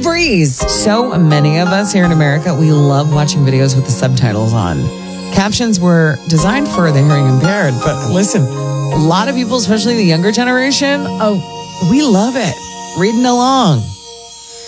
breeze. So many of us here in America, we love watching videos with the subtitles on. Captions were designed for the hearing impaired, but listen, a lot of people, especially the younger generation, we love it. Reading along.